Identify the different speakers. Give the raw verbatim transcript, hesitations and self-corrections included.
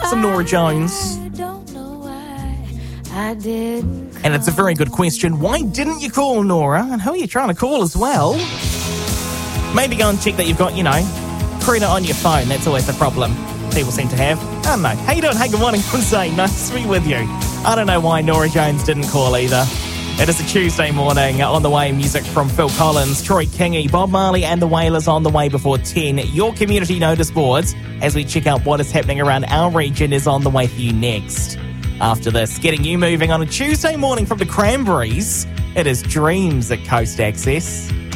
Speaker 1: some Nora Jones.
Speaker 2: I did.
Speaker 1: And it's a very good question. Why didn't you call, Nora? And who are you trying to call as well? Maybe go and check that you've got, you know, credit on your phone. That's always the problem people seem to have. I don't know. How you doing? Hey, good morning. I'm saying nice to be with you. I don't know why Nora Jones didn't call either. It is a Tuesday morning. On the way, music from Phil Collins, Troy Kingi, Bob Marley and the Wailers on the way before ten. Your community notice boards, as we check out what is happening around our region, is on the way for you next. After this, getting you moving on a Tuesday morning from the Cranberries, it is Dreams at Coast Access.